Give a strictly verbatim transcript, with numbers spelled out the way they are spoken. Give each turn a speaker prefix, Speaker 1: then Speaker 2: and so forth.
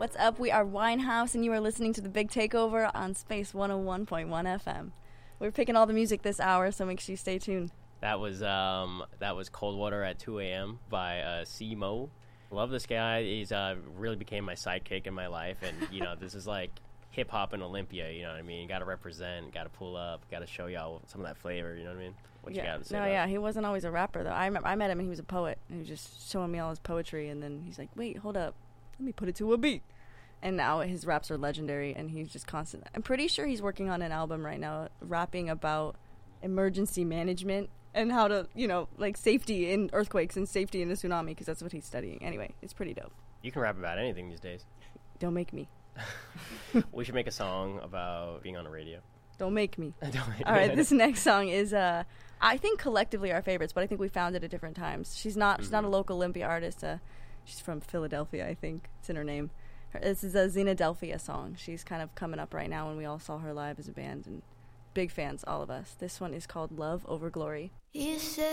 Speaker 1: What's up? We are Winehouse, and you are listening to The Big Takeover on Space one oh one point one F M. We're picking all the music this hour, so make sure you stay tuned.
Speaker 2: That was um, that was Cold Water at two a.m. by uh, C Mo. Love this guy. He's uh, really became my sidekick in my life, and you know this is like hip hop in Olympia. You know what I mean? Got to represent, got to pull up, got to show y'all some of that flavor. You know what I mean? What
Speaker 1: yeah.
Speaker 2: you got to say?
Speaker 1: No,
Speaker 2: about
Speaker 1: yeah,
Speaker 2: it?
Speaker 1: he wasn't always a rapper though. I remember I met him and he was a poet. And he was just showing me all his poetry, and then he's like, "Wait, hold up, let me put it to a beat." And now his raps are legendary, and he's just constant. I'm pretty sure he's working on an album right now, rapping about emergency management and how to, you know, like safety in earthquakes and safety in a tsunami, because that's what he's studying. Anyway, it's pretty dope.
Speaker 2: You can rap about anything these days.
Speaker 1: Don't make me.
Speaker 2: We should make a song about being on the radio.
Speaker 1: Don't make me.
Speaker 2: Don't make
Speaker 1: All right, this next song is, uh, I think collectively our favorites, but I think we found it at different times. She's not. Mm-hmm. She's not a local Olympia artist. Uh, she's from Philadelphia, I think. It's in her name. Her, this is a Xenadelphia song. She's kind of coming up right now, and we all saw her live as a band, and big fans, all of us. This one is called Love Over Glory.
Speaker 3: You said